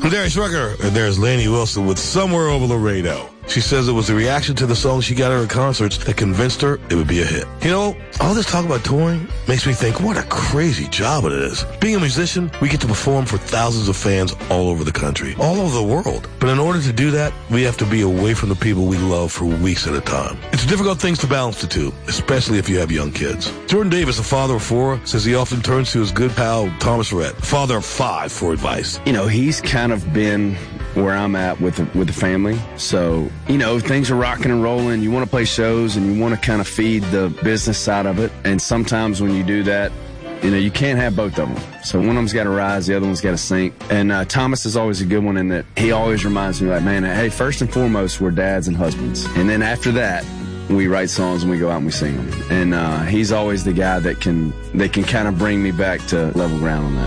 Darius Rucker, and there's Lainey Wilson with Somewhere Over Laredo. She says it was the reaction to the song she got at her concerts that convinced her it would be a hit. You know, all this talk about touring makes me think what a crazy job it is. Being a musician, we get to perform for thousands of fans all over the country, all over the world. But in order to do that, we have to be away from the people we love for weeks at a time. It's difficult things to balance the two, especially if you have young kids. Jordan Davis, a father of 4, says he often turns to his good pal, Thomas Rhett, father of 5, for advice. You know, he's kind of been where I'm at with the family. So, you know, things are rocking and rolling. You want to play shows and you want to kind of feed the business side of it. And sometimes when you do that, you know, you can't have both of them. So one of them's got to rise, the other one's got to sink. And Thomas is always a good one in that he always reminds me, like, man, hey, first and foremost, we're dads and husbands. And then after that, we write songs and we go out and we sing them. And he's always the guy that can kind of bring me back to level ground on that.